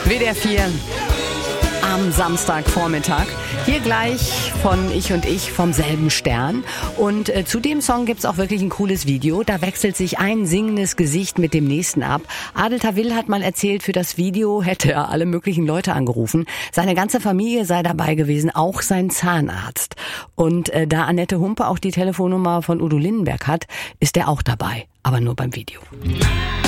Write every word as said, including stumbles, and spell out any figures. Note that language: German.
W D R vier am Samstagvormittag. Hier gleich von Ich und Ich vom selben Stern. Und äh, zu dem Song gibt's auch wirklich ein cooles Video. Da wechselt sich ein singendes Gesicht mit dem nächsten ab. Adel Tawil hat mal erzählt, für das Video hätte er alle möglichen Leute angerufen. Seine ganze Familie sei dabei gewesen, auch sein Zahnarzt. Und äh, da Annette Humpe auch die Telefonnummer von Udo Lindenberg hat, ist er auch dabei. Aber nur beim Video.